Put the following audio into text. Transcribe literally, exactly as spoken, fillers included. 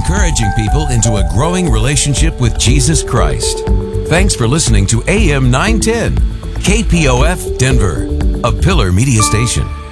encouraging people into a growing relationship with Jesus Christ. Thanks for listening to A M nine ten, K P O F Denver, a Pillar Media Station.